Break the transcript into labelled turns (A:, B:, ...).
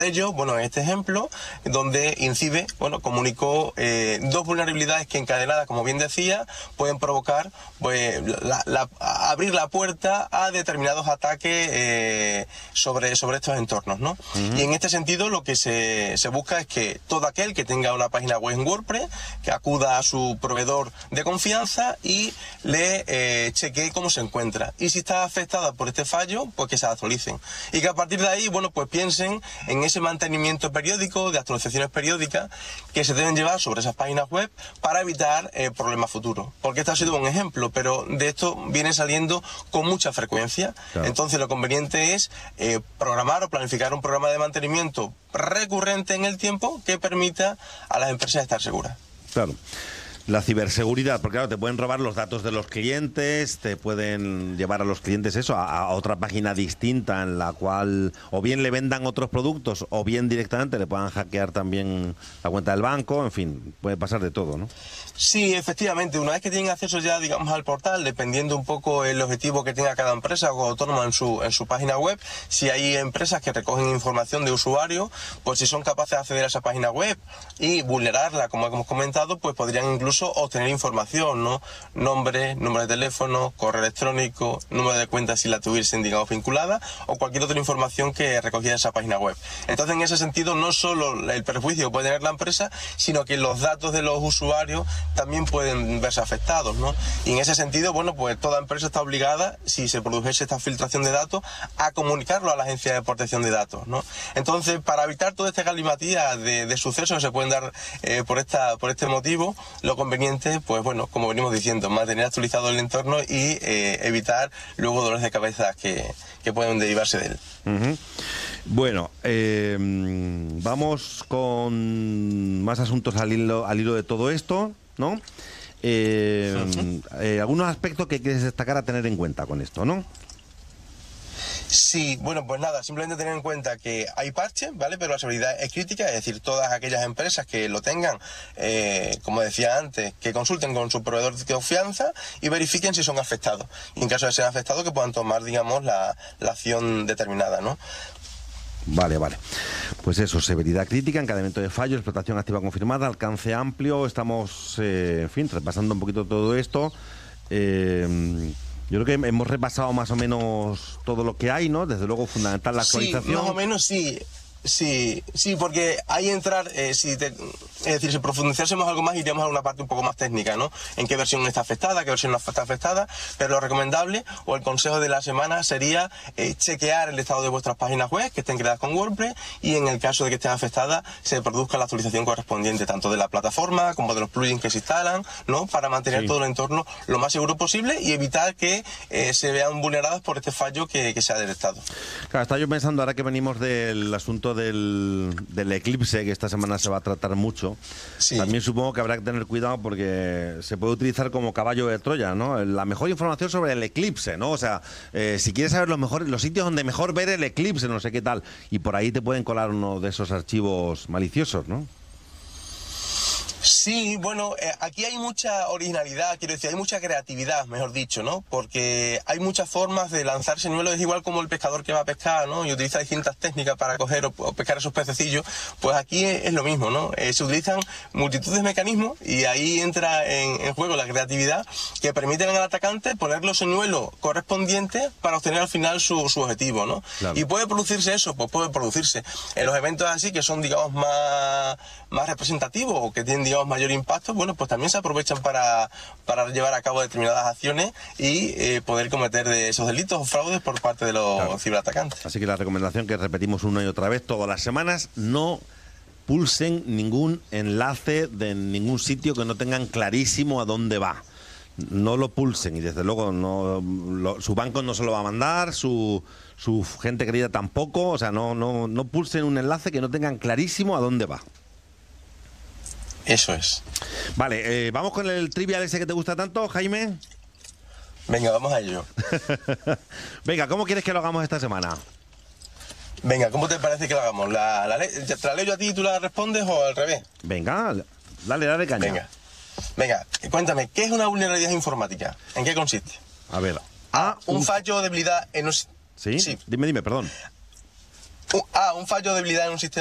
A: ello, bueno, en este ejemplo, donde INCIBE, bueno, comunicó dos vulnerabilidades que encadenadas, como bien decía, pueden provocar, pues, abrir la puerta a determinados ataques sobre estos entornos, ¿no? Y en este sentido, lo que se busca es que todo aquel que tenga una página web en WordPress, que acuda a su proveedor de confianza y le chequee cómo se encuentra. Y si está afectada por este fallo, pues que se actualicen. Y que a partir de ahí, bueno, pues piensen en ese mantenimiento periódico, de actualizaciones periódicas que se deben llevar sobre esas páginas web para evitar problemas futuros. Porque este ha sido un ejemplo, pero de esto viene saliendo con mucha frecuencia. Claro. Entonces lo conveniente es programar o planificar un programa de mantenimiento recurrente en el tiempo que permita a las empresas estar seguras.
B: Claro. La ciberseguridad, porque claro, te pueden robar los datos de los clientes, te pueden llevar a los clientes eso, a otra página distinta en la cual o bien le vendan otros productos o bien directamente le puedan hackear también la cuenta del banco, en fin, puede pasar de todo, ¿no?
A: Sí, efectivamente, una vez que tienen acceso ya, digamos, al portal, dependiendo un poco el objetivo que tenga cada empresa o autónoma en su página web, si hay empresas que recogen información de usuarios, pues si son capaces de acceder a esa página web y vulnerarla, como hemos comentado, pues podrían incluso obtener información, ¿no? Nombre, número de teléfono, correo electrónico, número de cuenta si la tuviesen, digamos, vinculada, o cualquier otra información que recogiera esa página web. Entonces, en ese sentido, no solo el perjuicio que puede tener la empresa, sino que los datos de los usuarios también pueden verse afectados, ¿no? Y en ese sentido, bueno, pues toda empresa está obligada, si se produjese esta filtración de datos, a comunicarlo a la Agencia de Protección de Datos, ¿no? Entonces, para evitar todo este galimatías de sucesos que se pueden dar por este motivo, lo conveniente, pues bueno, como venimos diciendo, mantener actualizado el entorno y evitar luego dolores de cabeza que pueden derivarse de él.
B: Bueno, vamos con más asuntos al hilo de todo esto, ¿no? Algunos aspectos que quieres destacar a tener en cuenta con esto, ¿no?
A: Sí, bueno, pues nada, simplemente tener en cuenta que hay parches, ¿vale? Pero la seguridad es crítica, es decir, todas aquellas empresas que lo tengan, como decía antes, que consulten con su proveedor de confianza y verifiquen si son afectados. Y en caso de ser afectados, que puedan tomar, digamos, la acción determinada, ¿no?
B: Vale. Pues eso, severidad crítica, encadenamiento de fallos, explotación activa confirmada, alcance amplio. Estamos, en fin, repasando un poquito todo esto. Yo creo que hemos repasado más o menos todo lo que hay, ¿no? Desde luego, fundamental la actualización.
A: Sí, más o menos sí. Sí, porque ahí entrar, es decir, si profundizásemos algo más, iríamos a una parte un poco más técnica, ¿no? En qué versión está afectada, qué versión no está afectada, pero lo recomendable o el consejo de la semana sería chequear el estado de vuestras páginas web que estén creadas con WordPress y en el caso de que estén afectadas se produzca la actualización correspondiente tanto de la plataforma como de los plugins que se instalan, ¿no? Para mantener todo el entorno lo más seguro posible y evitar que se vean vulneradas por este fallo que se ha detectado.
B: Claro, estaba yo pensando ahora que venimos del asunto del eclipse, que esta semana se va a tratar mucho. Sí. También supongo que habrá que tener cuidado porque se puede utilizar como caballo de Troya, ¿no? La mejor información sobre el eclipse, ¿no? O sea, si quieres saber los sitios donde mejor ver el eclipse, no sé qué tal, y por ahí te pueden colar uno de esos archivos maliciosos, ¿no?
A: Sí, bueno, aquí hay mucha originalidad, quiero decir, hay mucha creatividad, mejor dicho, ¿no? Porque hay muchas formas de lanzar señuelos, es igual como el pescador que va a pescar, ¿no? Y utiliza distintas técnicas para coger o pescar esos pececillos, pues aquí es lo mismo, ¿no? Se utilizan multitud de mecanismos y ahí entra en juego la creatividad que permiten al atacante poner los señuelos correspondientes para obtener al final su objetivo, ¿no? Claro. ¿Y puede producirse eso? Pues puede producirse. En los eventos así que son, digamos, más representativos o que tienen, digamos, mayor impacto, bueno, pues también se aprovechan para llevar a cabo determinadas acciones y poder cometer de esos delitos o fraudes por parte de los ciberatacantes.
B: Así que la recomendación que repetimos una y otra vez todas las semanas, no pulsen ningún enlace de ningún sitio que no tengan clarísimo a dónde va. No lo pulsen y desde luego su banco no se lo va a mandar, su gente querida tampoco, o sea, no pulsen un enlace que no tengan clarísimo a dónde va.
A: Eso es.
B: Vale, vamos con el trivial ese que te gusta tanto, Jaime.
A: Venga, vamos a ello.
B: Venga, ¿cómo quieres que lo hagamos esta semana?
A: Venga, ¿cómo te parece que lo hagamos? ¿Te la leo yo a ti y tú la respondes o al revés?
B: Venga, dale caña.
A: Venga, cuéntame, ¿qué es una vulnerabilidad informática? ¿En qué consiste?
B: A ver.
A: Un fallo o debilidad en un...
B: ¿Sí? Dime, perdón.
A: Un fallo de debilidad en un sistema